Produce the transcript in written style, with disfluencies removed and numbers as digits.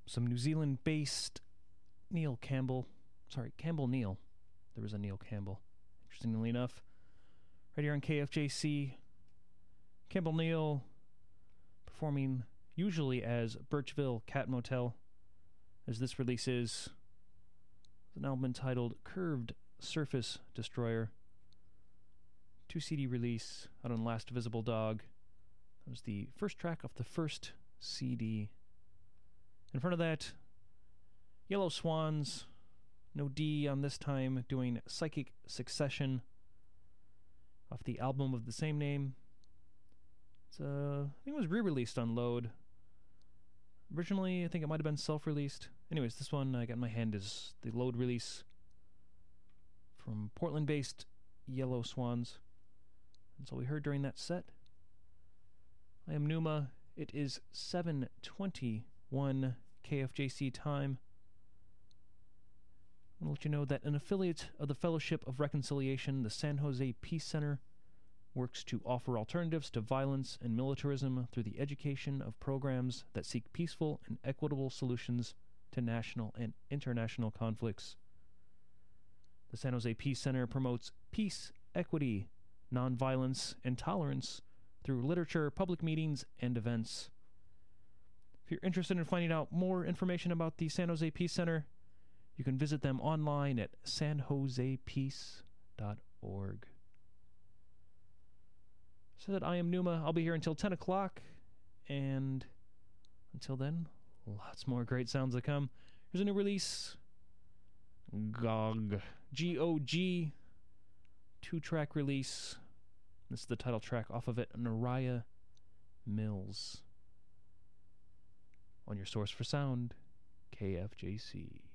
some New Zealand-based Neil Campbell. Sorry, Campbell Neil. There was a Neil Campbell, interestingly enough. Right here on KFJC, Campbell Neil performing usually as Birchville Cat Motel, as this release is an album entitled Curved Surface Destroyer. 2 CD release out on Last Visible Dog. That was the first track off the first CD. In front of that, Yellow Swans, no D on this time, doing Psychic Succession off the album of the same name. It's I think it was re-released on Load. Originally, I think it might have been self-released. Anyways, this one I got in my hand is the Load release from Portland-based Yellow Swans. That's all we heard during that set. I am Numa. It is 7:21 KFJC time. I want to let you know that an affiliate of the Fellowship of Reconciliation, the San Jose Peace Center, works to offer alternatives to violence and militarism through the education of programs that seek peaceful and equitable solutions to national and international conflicts. The San Jose Peace Center promotes peace, equity, nonviolence, and tolerance through literature, public meetings, and events. If you're interested in finding out more information about the San Jose Peace Center, you can visit them online at sanjosepeace.org. So that I am Numa. I'll be here until 10 o'clock, and until then, lots more great sounds to come. Here's a new release, GOG, G-O-G, 2-track release. This is the title track off of it, Nariah Mills. On your source for sound, KFJC.